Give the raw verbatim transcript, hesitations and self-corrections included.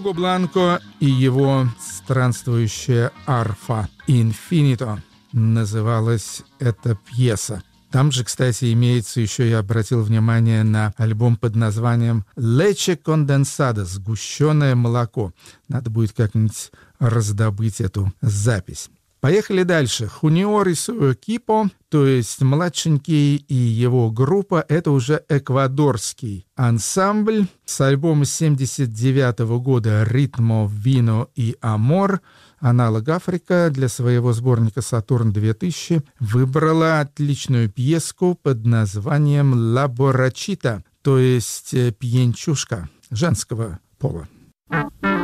Хуго Бланко и его странствующая арфа «Инфинито» называлась эта пьеса. Там же, кстати, имеется еще, я обратил внимание на альбом под названием «Лече конденсада» — «Сгущенное молоко». Надо будет как-нибудь раздобыть эту запись. Поехали дальше. Хуниор и Суо Кипо, то есть младшенький и его группа, это уже эквадорский ансамбль с альбома семьдесят девятого года «Ритмо, вино и амор». Аналог Африка для своего сборника «Сатурн-две тысячи» выбрала отличную пьеску под названием «Ла Борачита», то есть «Пьянчушка» женского пола.